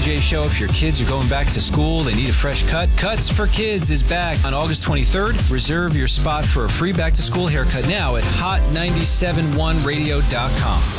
BJ Show. If your kids are going back to school, they need a fresh cut. Cuts for Kids is back on August 23rd. Reserve your spot for a free back-to-school haircut now at hot971radio.com.